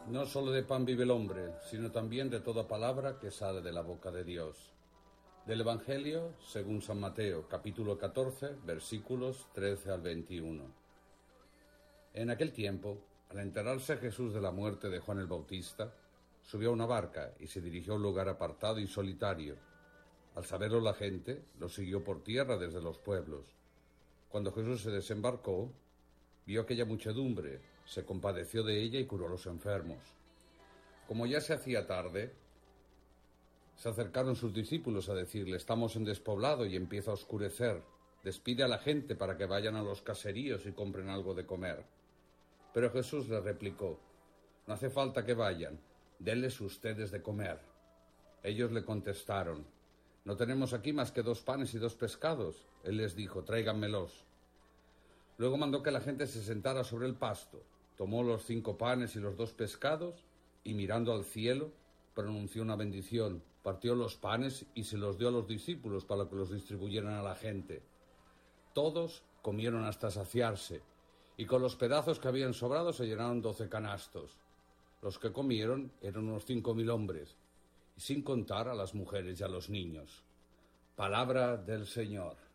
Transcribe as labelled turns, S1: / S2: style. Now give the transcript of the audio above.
S1: No solo de pan vive el hombre, sino también de toda palabra que sale de la boca de Dios. Del Evangelio, según San Mateo, capítulo 14, versículos 13 al 21. En aquel tiempo, al enterarse Jesús de la muerte de Juan el Bautista, subió a una barca y se dirigió a un lugar apartado y solitario. Al saberlo la gente, lo siguió por tierra desde los pueblos. Cuando Jesús se desembarcó, vio aquella muchedumbre, se compadeció de ella y curó a los enfermos. Como ya se hacía tarde, se acercaron sus discípulos a decirle: estamos en despoblado y empieza a oscurecer. Despide a la gente para que vayan a los caseríos y compren algo de comer. Pero Jesús les replicó: no hace falta que vayan, denles ustedes de comer. Ellos le contestaron: no tenemos aquí más que 2 panes y 2 pescados. Él les dijo: tráiganmelos. Luego mandó que la gente se sentara sobre el pasto. Tomó los 5 panes y los 2 pescados y, mirando al cielo, pronunció una bendición, partió los panes y se los dio a los discípulos para que los distribuyeran a la gente. Todos comieron hasta saciarse, y con los pedazos que habían sobrado se llenaron 12 canastos. Los que comieron eran unos 5.000 hombres, y sin contar a las mujeres y a los niños. Palabra del Señor.